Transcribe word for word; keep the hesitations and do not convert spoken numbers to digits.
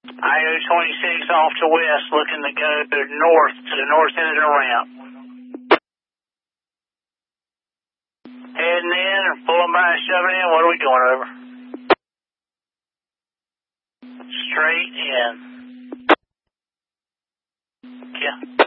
I O twenty-six off to west, looking to go north to the north end of the ramp. Heading in, pulling by and shoving in. What are we doing, over? Straight in. Yeah.